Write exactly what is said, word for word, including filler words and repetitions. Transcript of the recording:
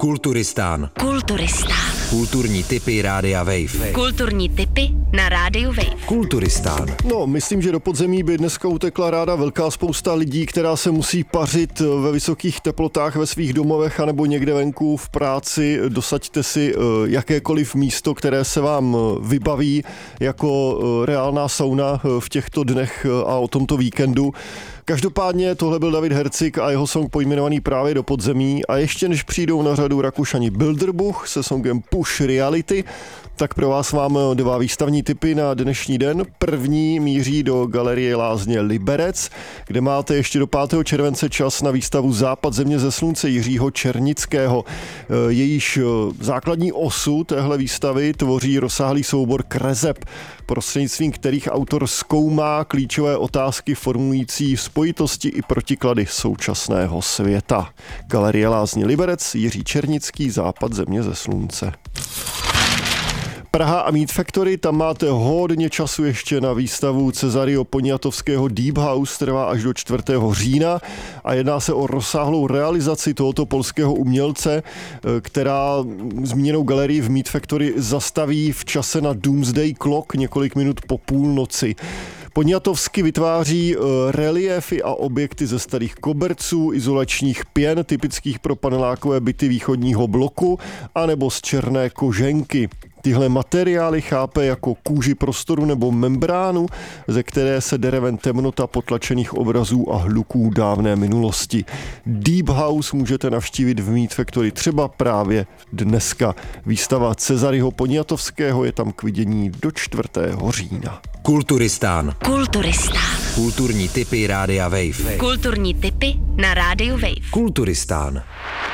Kulturistán. Kulturistán. Kulturní tipy Rádia Wave. Kulturní tipy na Rádiu Wave. Kulturistán. No, myslím, že do podzemí by dneska utekla ráda velká spousta lidí, která se musí pařit ve vysokých teplotách ve svých domovech anebo někde venku v práci. Dosaďte si jakékoliv místo, které se vám vybaví jako reálná sauna v těchto dnech a o tomto víkendu. Každopádně tohle byl David Hercik a jeho song pojmenovaný právě Do podzemí. A ještě než přijdou na řadu Rakušani Bilderbuch se songem Push Reality, tak pro vás mám dva výstavní tipy na dnešní den. První míří do galerie Lázně Liberec, kde máte ještě do pátého července čas na výstavu Západ země ze slunce Jiřího Černického. Jejíž základní osu téhle výstavy tvoří rozsáhlý soubor kreseb, prostřednictvím kterých autor zkoumá klíčové otázky formující spojitosti i protiklady současného světa. Galerie Lázně Liberec, Jiří Černický, Západ země ze slunce. Praha a Meat Factory, tam máte hodně času ještě na výstavu Cezario Poniatovského Deep House, trvá až do čtvrtého října a jedná se o rozsáhlou realizaci tohoto polského umělce, která zmíněnou galerii v Meat Factory zastaví v čase na Doomsday Clock několik minut po půlnoci. Poniatovsky vytváří reliéfy a objekty ze starých koberců, izolačních pěn, typických pro panelákové byty východního bloku, anebo z černé koženky. Tyhle materiály chápe jako kůži prostoru nebo membránu, ze které se dere ven temnota potlačených obrazů a hluků dávné minulosti. Deep House můžete navštívit v Meat Factory třeba právě dneska. Výstava Cezaryho Poniatovského je tam k vidění do čtvrtého října. Kulturistán. Kulturistán. Kulturní tipy Rádia Wave. Kulturní tipy na Rádiu Wave. Kulturistán.